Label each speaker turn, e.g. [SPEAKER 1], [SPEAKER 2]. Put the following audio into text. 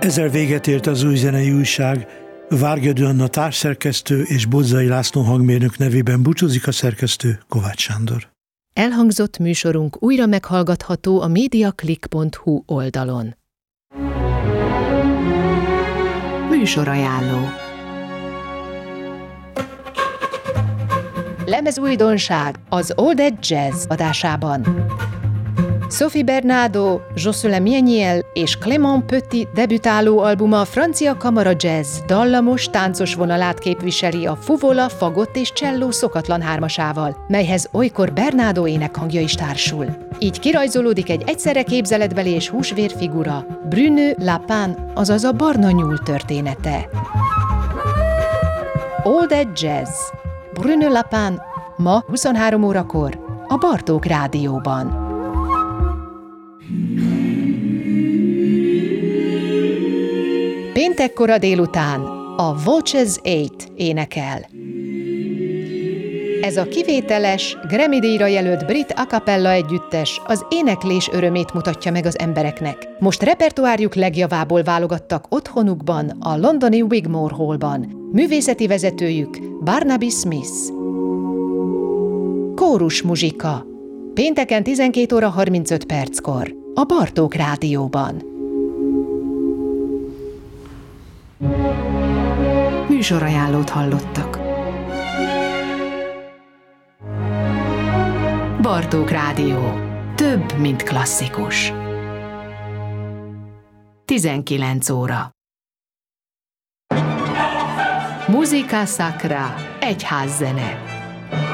[SPEAKER 1] Ezzel véget ért az Új Zenei Újság. Várgedő Anna társszerkesztő és Bodzai László hangmérnök nevében búcsúzik a szerkesztő, Kovács Sándor.
[SPEAKER 2] Elhangzott műsorunk újra meghallgatható a mediaclick.hu oldalon. Műsorajánló. Lemezújdonság az All That Jazz adásában. Sophie Bernardo, Jocelyn Mieniel és Clément Petit debütáló albuma a francia kamara jazz dallamos, táncos vonalát képviseli a fuvola, fagott és cselló szokatlan hármasával, melyhez olykor Bernardo énekhangja is társul. Így kirajzolódik egy egyszerre képzeletbeli és húsvér figura, Bruno Lapin, azaz a barna nyúl története. All That Jazz, Bruno Lapin, ma 23 órakor a Bartók Rádióban. Péntek kora délután a Voces 8 énekel. Ez a kivételes, Grammy-díjra jelölt brit a cappella együttes az éneklés örömét mutatja meg az embereknek. Most repertoárjuk legjavából válogattak otthonukban, a londoni Wigmore Hallban. Művészeti vezetőjük Barnaby Smith. Kórus muzsika. Pénteken 12 óra 35 perckor a Bartók Rádióban. Műsorajánlót hallottak. Bartók Rádió. Több, mint klasszikus. 19 óra. Musica Sacra. Egyházzene.